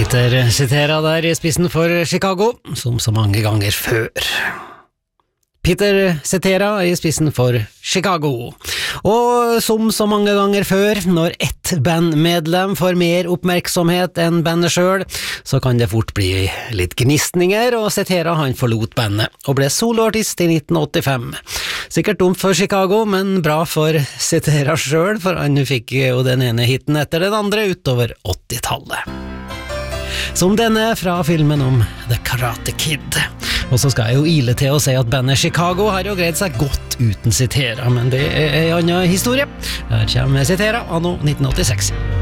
Peter Cetera der I spissen for Chicago, som så mange ganger før. Peter Cetera I spissen for Chicago. Og som så mange ganger før, når ett bandmedlem får mer oppmerksomhet enn bandet selv, så kan det fort bli litt gnistninger, og Cetera han forlot bandet, og ble soloartist I 1985. Sikkert dumt for Chicago, men bra for Cetera selv, for han fikk jo den ene hiten etter den andre utover 80-tallet. Som denne fra filmen om The Karate Kid. Og så skal jeg jo ile til å si at bandet Chicago har jo greid seg godt uten Cetera, men det en annen historie. Her kommer Cetera anno 1986.